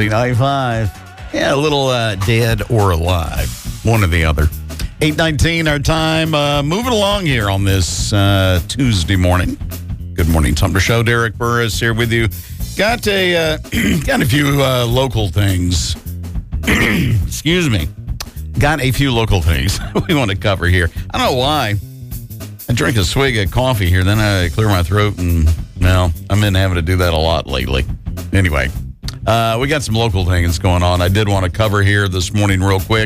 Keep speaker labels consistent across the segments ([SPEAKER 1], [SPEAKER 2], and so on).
[SPEAKER 1] Z95. Yeah, a little dead or alive. One or the other. 8:19 our time. Moving along here on this Tuesday morning. Good morning, Sumter Show. Derek Burris here with you. Got a few local things. Excuse me. Got a few local things we want to cover here. I don't know why. I drink a swig of coffee here, then I clear my throat, and well, I've been having to do that a lot lately. Anyway, we got some local things going on. I did want to cover here this morning real quick.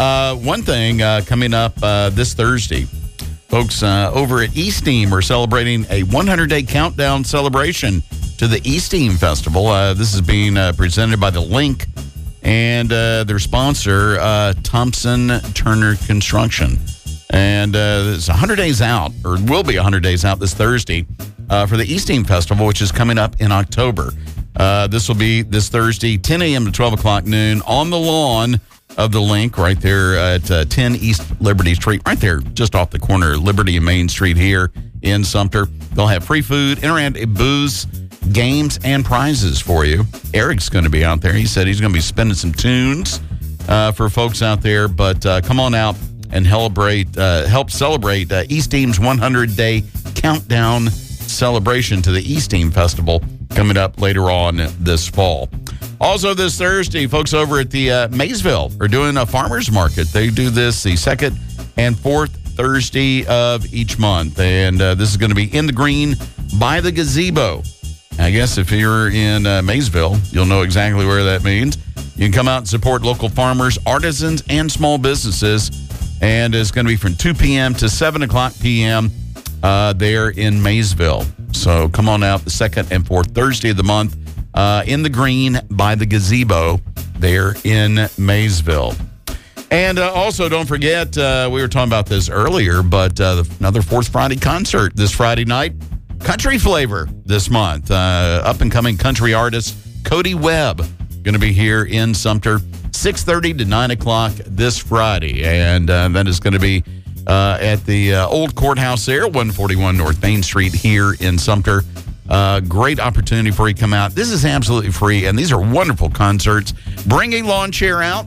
[SPEAKER 1] One thing coming up this Thursday, folks over at Easteam are celebrating a 100-day countdown celebration to the Easteam Festival. This is being presented by The Link and their sponsor, Thompson Turner Construction. And it's 100 days out, or will be 100 days out this Thursday for the Easteam Festival, which is coming up in October. This will be this Thursday, 10 a.m. to 12 o'clock noon on the lawn of The Link right there at 10 East Liberty Street, right there just off the corner of Liberty and Main Street here in Sumter. They'll have free food, interactive booze, games, and prizes for you. Eric's going to be out there. He said he's going to be spinning some tunes for folks out there, but come on out and help celebrate Easteam's 100-day countdown celebration to the Easteam Festival coming up later on this fall. Also this Thursday, folks over at the Maysville are doing a farmer's market. They do this the second and fourth Thursday of each month, and this is going to be in the green by the gazebo. I guess if you're in Maysville, you'll know exactly where that means. You can come out and support local farmers, artisans, and small businesses. And it's going to be from 2 p.m. to 7 o'clock p.m. There in Maysville. So come on out the second and fourth Thursday of the month in the green by the gazebo there in Maysville. And also, don't forget, we were talking about this earlier, but another Fourth Friday concert this Friday night. Country Flavor this month. Up-and-coming country artist Cody Webb going to be here in Sumter. 6:30 to 9 o'clock this Friday. And that is going to be at the old courthouse there, 141 North Main Street here in Sumter. Great opportunity for you to come out. This is absolutely free, and these are wonderful concerts. Bring a lawn chair out.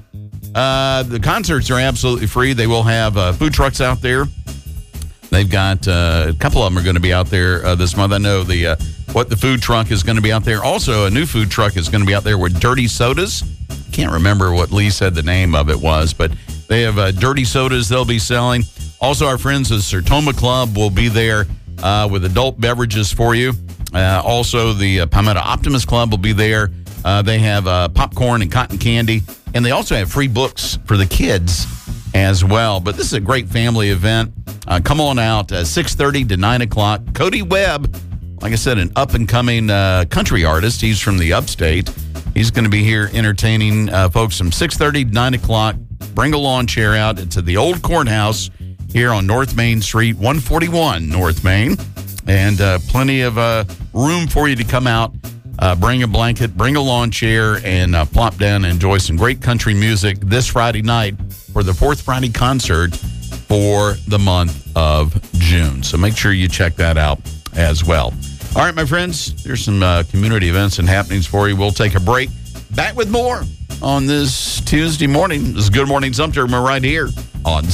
[SPEAKER 1] The concerts are absolutely free. They will have food trucks out there. They've got a couple of them are going to be out there this month. I know the food truck is going to be out there. Also, a new food truck is going to be out there with dirty sodas. Can't remember what Lee said the name of it was, but they have dirty sodas they'll be selling. Also, our friends at Sertoma Club will be there with adult beverages for you. Also, the Palmetto Optimist Club will be there. They have popcorn and cotton candy, and they also have free books for the kids as well. But this is a great family event. Come on out, 6:30 to 9 o'clock. Cody Webb, like I said, an up-and-coming country artist. He's from the upstate. He's going to be here entertaining folks from 6:30 to 9 o'clock. Bring a lawn chair out to the old courthouse here on North Main Street, 141 North Main. And plenty of room for you to come out. Bring a blanket, bring a lawn chair, and plop down and enjoy some great country music this Friday night for the Fourth Friday concert for the month of June. So make sure you check that out as well. All right, my friends, there's some community events and happenings for you. We'll take a break. Back with more on this Tuesday morning. This is Good Morning Sumter. We're right here on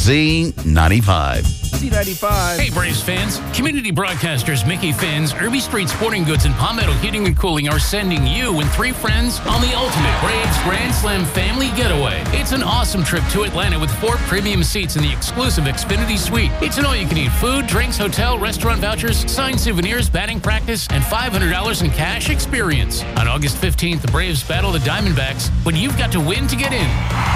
[SPEAKER 1] Z95.
[SPEAKER 2] Z95.
[SPEAKER 3] Hey, Braves fans. Community broadcasters Mickey Finn's, Irby Street Sporting Goods, and Palmetto Heating and Cooling are sending you and 3 friends on the ultimate Braves Grand Slam family getaway. It's an awesome trip to Atlanta with 4 premium seats in the exclusive Xfinity Suite. It's an all-you-can-eat food, drinks, hotel, restaurant vouchers, signed souvenirs, batting practice, and $500 in cash experience. On August 15th, the Braves battle the Diamondbacks, but you've got to win to get in.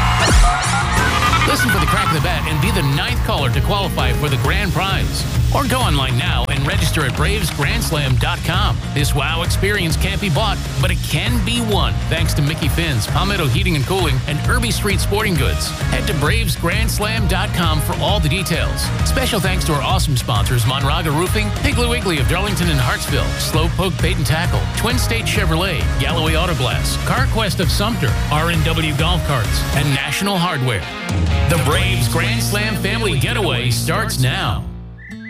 [SPEAKER 3] Listen for the crack of the bat and be the 9th caller to qualify for the grand prize. Or go online now and register at BravesGrandSlam.com. This wow experience can't be bought, but it can be won thanks to Mickey Finn's, Palmetto Heating and Cooling, and Irby Street Sporting Goods. Head to BravesGrandSlam.com for all the details. Special thanks to our awesome sponsors, Monraga Roofing, Piggly Wiggly of Darlington and Hartsville, Slowpoke Bait and Tackle, Twin State Chevrolet, Galloway Auto Glass, CarQuest of Sumter, RNW Golf Carts, and National Hardware. The Braves Grand Slam Family Getaway starts now.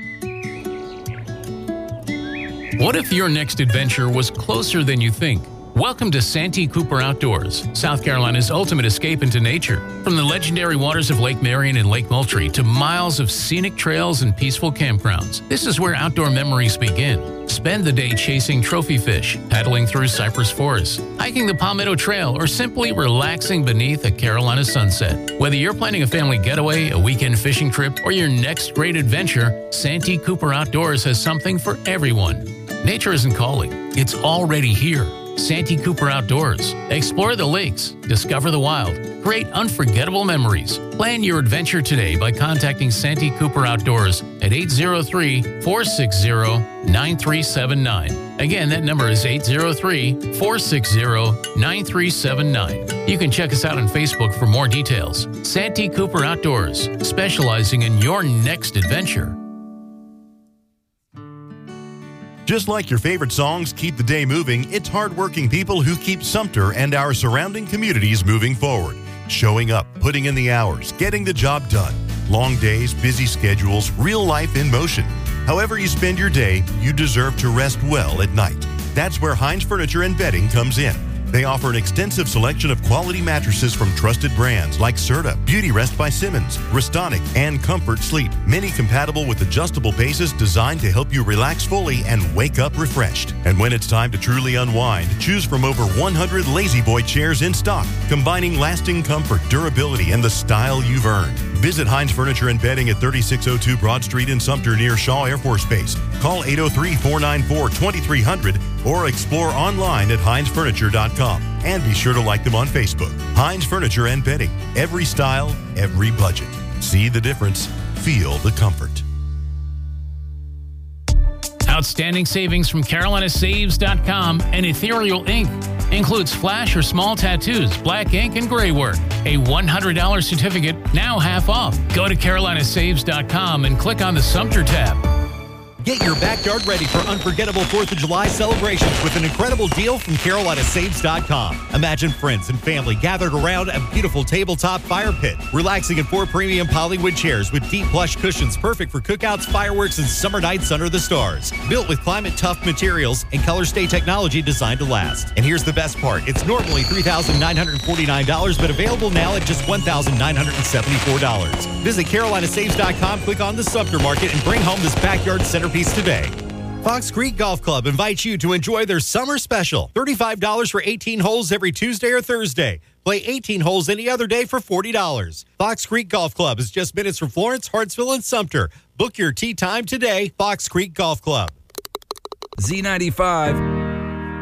[SPEAKER 3] What if your next adventure was closer than you think? Welcome to Santee Cooper Outdoors, South Carolina's ultimate escape into nature. From the legendary waters of Lake Marion and Lake Moultrie to miles of scenic trails and peaceful campgrounds, this is where outdoor memories begin. Spend the day chasing trophy fish, paddling through cypress forests, hiking the Palmetto Trail, or simply relaxing beneath a Carolina sunset. Whether you're planning a family getaway, a weekend fishing trip, or your next great adventure, Santee Cooper Outdoors has something for everyone. Nature isn't calling, it's already here. Santee Cooper Outdoors. Explore the lakes, discover the wild, create unforgettable memories. Plan your adventure today by contacting Santee Cooper Outdoors at 803-460-9379. Again, that number is 803-460-9379. You can check us out on Facebook for more details. Santee Cooper Outdoors, specializing in your next adventure.
[SPEAKER 2] Just like your favorite songs keep the day moving, it's hardworking people who keep Sumter and our surrounding communities moving forward. Showing up, putting in the hours, getting the job done. Long days, busy schedules, real life in motion. However you spend your day, you deserve to rest well at night. That's where Hines Furniture and Bedding comes in. They offer an extensive selection of quality mattresses from trusted brands like Serta, Beauty Rest by Simmons, Restonic, and Comfort Sleep. Many compatible with adjustable bases designed to help you relax fully and wake up refreshed. And when it's time to truly unwind, choose from over 100 Lazy Boy chairs in stock, combining lasting comfort, durability, and the style you've earned. Visit Hines Furniture and Bedding at 3602 Broad Street in Sumter near Shaw Air Force Base. Call 803-494-2300 or explore online at hinesfurniture.com. And be sure to like them on Facebook. Hines Furniture and Bedding. Every style, every budget. See the difference. Feel the comfort.
[SPEAKER 3] Outstanding savings from CarolinaSaves.com and Ethereal Ink. Includes flash or small tattoos, black ink, and gray work. A $100 certificate, now half off. Go to CarolinaSaves.com and click on the Sumter tab.
[SPEAKER 4] Get your backyard ready for unforgettable 4th of July celebrations with an incredible deal from CarolinaSaves.com. Imagine friends and family gathered around a beautiful tabletop fire pit, relaxing in 4 premium polywood chairs with deep plush cushions perfect for cookouts, fireworks, and summer nights under the stars. Built with climate-tough materials and color-stay technology designed to last. And here's the best part. It's normally $3,949, but available now at just $1,974. Visit CarolinaSaves.com, click on the Sumter Market, and bring home this backyard centerpiece today. Fox Creek Golf Club invites you to enjoy their summer special. $35 for 18 holes every Tuesday or Thursday. Play 18 holes any other day for $40. Fox Creek Golf Club is just minutes from Florence, Hartsville, and Sumter. Book your tee time today, Fox Creek Golf Club.
[SPEAKER 5] Z95